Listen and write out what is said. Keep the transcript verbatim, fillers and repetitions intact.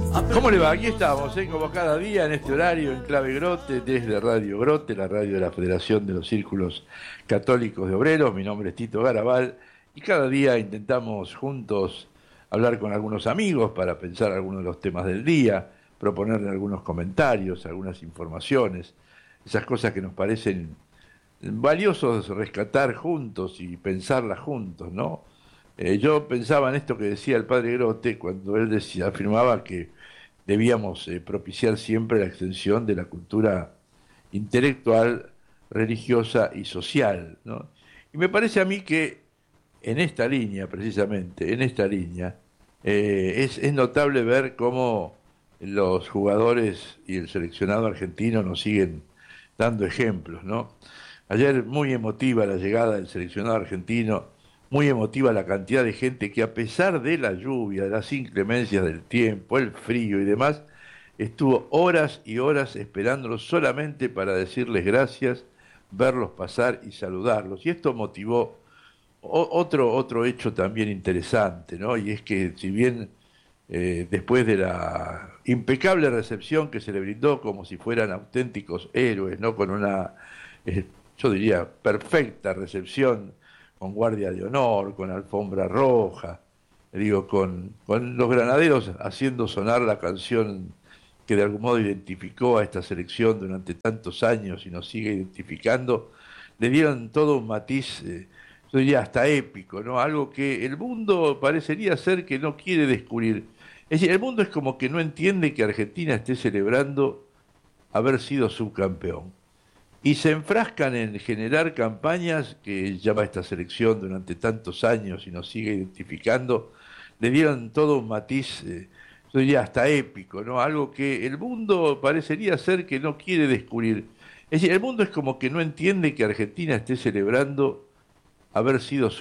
¿Cómo le va? Aquí estamos, ¿eh? Como cada día en este horario en Clave Grote, desde Radio Grote, la radio de la Federación de los Círculos Católicos de Obreros. Mi nombre es Tito Garabal y cada día intentamos juntos hablar con algunos amigos para pensar algunos de los temas del día, proponerle algunos comentarios, algunas informaciones, esas cosas que nos parecen valiosos rescatar juntos y pensarlas juntos, ¿no? Eh, yo pensaba en esto que decía el padre Grote cuando él decía, afirmaba que debíamos eh, propiciar siempre la extensión de la cultura intelectual, religiosa y social, ¿no? Y me parece a mí que en esta línea, precisamente, en esta línea, eh, es, es notable ver cómo los jugadores y el seleccionado argentino nos siguen dando ejemplos, ¿no? Ayer muy emotiva la llegada del seleccionado argentino, muy emotiva la cantidad de gente que a pesar de la lluvia, de las inclemencias del tiempo, el frío y demás, estuvo horas y horas esperándolos solamente para decirles gracias, verlos pasar y saludarlos. Y esto motivó o- otro, otro hecho también interesante, ¿no? Y es que si bien eh, después de la impecable recepción que se le brindó como si fueran auténticos héroes, ¿no? Con una, eh, yo diría, perfecta recepción, con guardia de honor, con alfombra roja, digo, con, con los granaderos haciendo sonar la canción que de algún modo identificó a esta selección durante tantos años y nos sigue identificando, le dieron todo un matiz, eh, yo diría hasta épico, ¿no? Algo que el mundo parecería ser que no quiere descubrir. Es decir, el mundo es como que no entiende que Argentina esté celebrando haber sido subcampeón. Y se enfrascan en generar campañas que llama esta selección durante tantos años y nos sigue identificando, le dieron todo un matiz, eh, yo diría hasta épico, ¿no? Algo que el mundo parecería ser que no quiere descubrir. Es decir, el mundo es como que no entiende que Argentina esté celebrando haber sido